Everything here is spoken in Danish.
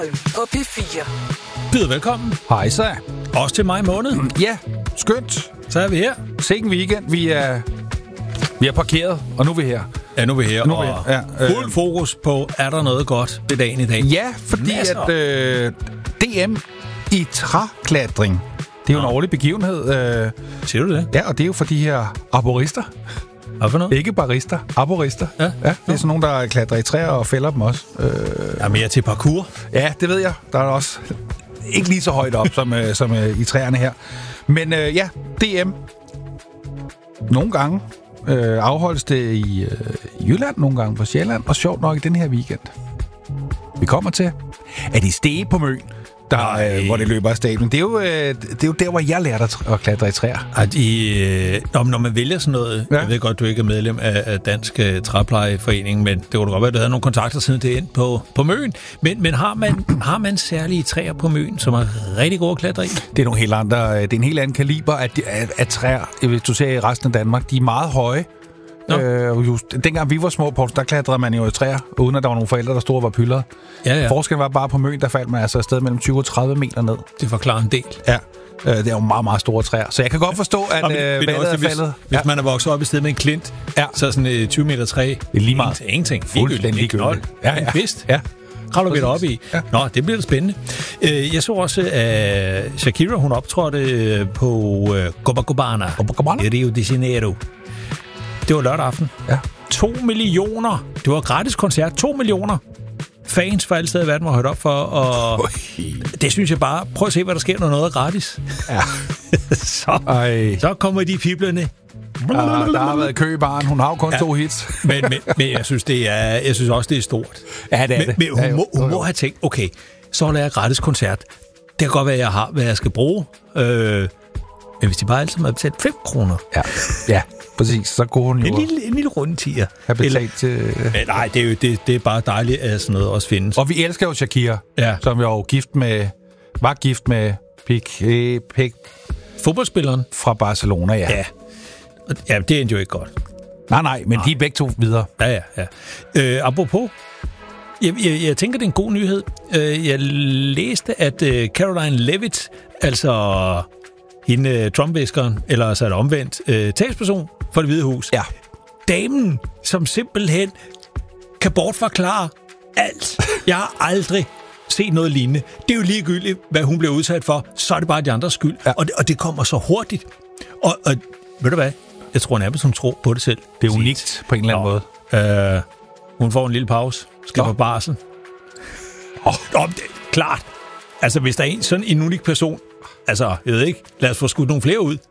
På P4. Byd velkommen. Hej så. Også til maj måned. Ja, skønt. Så er vi her. Sikke en weekend. Vi er parkeret, og nu er vi her. Ja, nu er vi her. Nu er vi her. Ja, fuld fokus på, er der noget godt ved dagen i dag? Ja, fordi at DM i træklatring, det er jo en årlig begivenhed. Siger du det? Ja, og det er jo for de her arborister. Hvad for noget? Ikke barister, arborister. Ja, det er sådan nogen, der klatrer i træer og fælder dem også. Der er mere til parkour. Ja, det ved jeg. Der er også ikke lige så højt op som i træerne her. Men ja, DM. Nogle gange afholdes det i Jylland, nogle gange på Sjælland, og sjovt nok i den her weekend. Vi kommer til, at i Stege på Møn, hvor det løber af stablen. Det er jo der, hvor jeg lærte at klatre i træer. Når man vælger sådan noget, jeg ved godt, du ikke er medlem af Dansk Træplejeforening, men det kunne da godt være, at du havde nogle kontakter siden det ind på Møn. Men har man særlige træer på Møn, som er rigtig gode at klatre i? Det er nogle helt andre, det er en helt anden kaliber af træer, hvis du ser i resten af Danmark. De er meget høje. Dengang vi var små, Poul, der klatrede man jo i træer, uden at der var nogle forældre, der stod og var pyldrede. Ja. Forskellen var bare på Møn, der faldt man altså afsted mellem 20 og 30 meter ned. Det forklarer en del. Ja, det er jo meget, meget store træer. Så jeg kan godt forstå, at vandet er faldet. Hvis man er vokset op i stedet med en klint, så sådan et 20 meter træ, det er lige meget. Ingenting. Fuldstændig ligegyldigt. En kvist. Ja. Kravler vi derop i. Ja. Nå, det bliver da spændende. Jeg så også, at Shakira, hun optrådte på Copacabana i Rio de Janeiro. Det var lørdag aften. Ja. 2 millioner. Det var gratis koncert. 2 millioner fans fra alle steder i verden var hørt op for. Og det synes jeg bare. Prøv at se, hvad der sker, når noget er gratis. Ja. så kommer de piblerne. Der har været kø i baren. Hun har jo kun 2 hits. men jeg synes, jeg synes også, det er stort. Ja, det er det. Men hun må have tænkt, okay, så holder jeg gratis koncert. Det kan godt være, at jeg har, hvad jeg skal bruge. Men hvis de bare altid må have betalt 5 kroner. Ja. Præcis, så går hun jo... En lille rundtier. Har betalt til... Nej, det er bare dejligt, at sådan noget også findes. Og vi elsker jo Shakira, som jo var gift med Piqué. Fodboldspilleren. Fra Barcelona, ja. Ja, det endte jo ikke godt. Nej, men de er begge to videre. Ja. Apropos, jeg tænker, det er en god nyhed. Jeg læste, at Caroline Levitt, altså... hende Trump-viskeren, eller altså et omvendt talsperson for Det Hvide Hus. Ja. Damen, som simpelthen kan bortforklare alt. Jeg har aldrig set noget lignende. Det er jo ligegyldigt, hvad hun bliver udsat for, så er det bare de andres skyld. Ja. Og det kommer så hurtigt. Og ved du hvad? Jeg tror nærmest, hun tror på det selv. Det er unikt på en eller anden måde. Hun får en lille pause. Skal på barsel. Klart. Altså, hvis der er sådan en unik person, altså, jeg ved ikke, lad os få skudt nogle flere ud.